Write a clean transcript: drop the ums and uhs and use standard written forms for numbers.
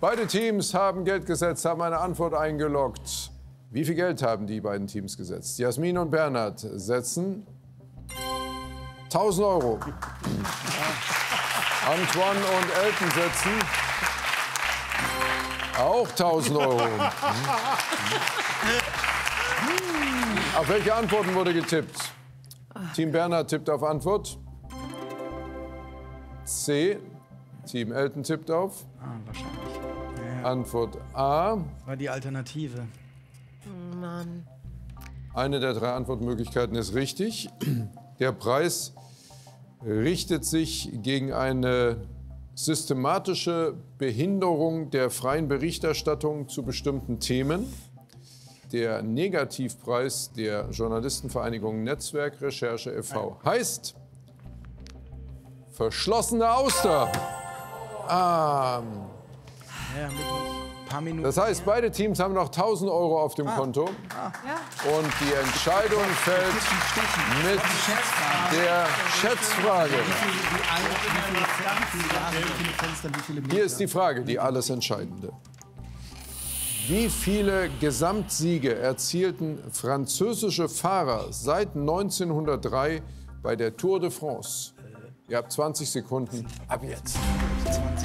Beide Teams haben Geld gesetzt, haben eine Antwort eingeloggt. Wie viel Geld haben die beiden Teams gesetzt? Jasmin und Bernhard setzen 1.000 Euro. Antoine und Elton setzen auch 1.000 Euro. Auf welche Antworten wurde getippt? Team Bernhard tippt auf Antwort C. Team Elton tippt auf wahrscheinlich. Ja. Antwort A. Das war die Alternative. Mann. Eine der 3 Antwortmöglichkeiten ist richtig. Der Preis richtet sich gegen eine systematische Behinderung der freien Berichterstattung zu bestimmten Themen. Der Negativpreis der Journalistenvereinigung Netzwerk Recherche e.V. heißt verschlossene Auster. Ja, mit ein paar Minuten. Das heißt, beide Teams haben noch 1.000 Euro auf dem Konto. Und die Entscheidung fällt mit der Schätzfrage. Hier ist die Frage, die alles Entscheidende. Wie viele Gesamtsiege erzielten französische Fahrer seit 1903 bei der Tour de France? Ihr habt 20 Sekunden ab jetzt. 20